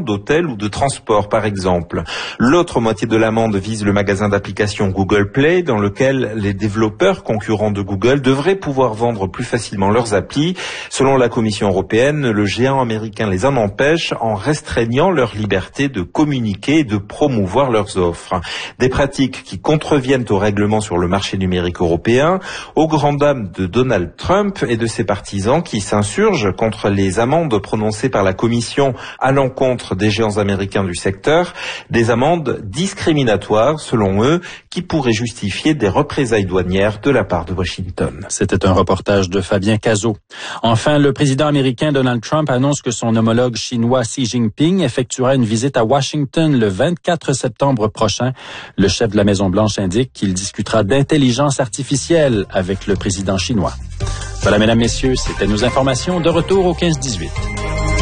d'hôtel ou de transport, par exemple. L'autre moitié de l'amende vise le magasin d'applications Google Play, dans lequel les développeurs concurrents de Google devraient pouvoir vendre plus facilement leurs applis. Selon la Commission européenne, le géant américain les en empêche en restreignant leur liberté de communiquer et de promouvoir leurs offres. Des pratiques qui contreviennent au règlement sur le marché numérique européen, aux grandes dames de Donald Trump et de ses partisans qui s'insurgent contre les amendes prononcées par la Commission à l'encontre des géants américains du secteur, des amendes discriminatoires selon eux qui pourraient justifier des représailles douanières de la part de Washington. C'était un reportage de Fabien Cazot. Enfin, le président américain Donald Trump annonce que son homologue chinois Xi Jinping effectuera une visite à Washington le 24 septembre prochain. Le chef de la Maison-Blanche indique qu'il discutera d'intelligence artificielle avec le président chinois. Voilà, mesdames, messieurs, c'était nos informations. De retour au 15-18.